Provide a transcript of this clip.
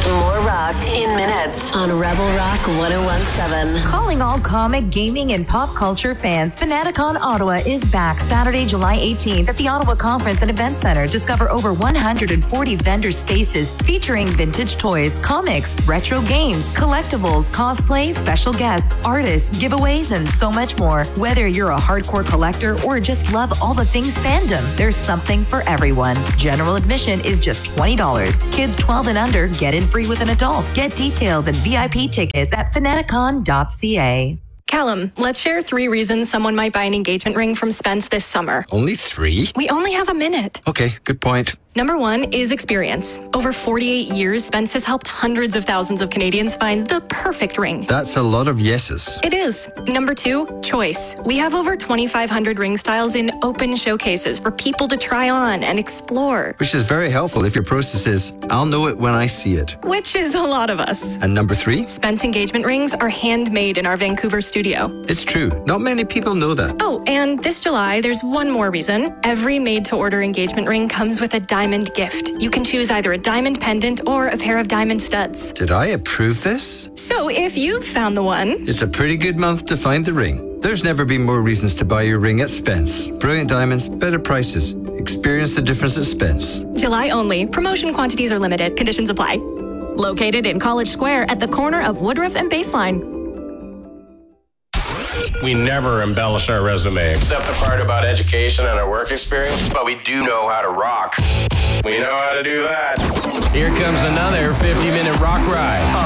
More rock in minutes on Rebel Rock 101.7. Calling all comic, gaming, and pop culture fans, Fanaticon Ottawa is back Saturday, July 18th at the Ottawa Conference and Event Center. Discover over 140 vendor spaces featuring vintage toys, comics, retro games, collectibles, cosplay, special guests, artists, giveaways, and so much more. Whether you're a hardcore collector or just love all the things fandom, there's something for everyone. General admission is just $20. Kids 12 and under get in free with an adult. Get details and VIP tickets at fanaticon.ca. Callum, let's share 3 reasons someone might buy an engagement ring from Spence this summer. Only 3? We only have a minute. Okay, good point. Number 1 is experience. Over 48 years, Spence has helped hundreds of thousands of Canadians find the perfect ring. That's a lot of yeses. It is. Number 2, choice. We have over 2,500 ring styles in open showcases for people to try on and explore. Which is very helpful if your process is, I'll know it when I see it. Which is a lot of us. And number 3? Spence engagement rings are handmade in our Vancouver studio. It's true. Not many people know that. Oh, and this July, there's one more reason. Every made-to-order engagement ring comes with a diamond gift. You can choose either a diamond pendant or a pair of diamond studs. Did I approve this? So if you've found the one... It's a pretty good month to find the ring. There's never been more reasons to buy your ring at Spence. Brilliant diamonds, better prices. Experience the difference at Spence. July only. Promotion quantities are limited. Conditions apply. Located in College Square at the corner of Woodruff and Baseline. We never embellish our resume, except the part about education and our work experience, but we do know how to rock. We know how to do that. Here comes another 50-minute rock ride.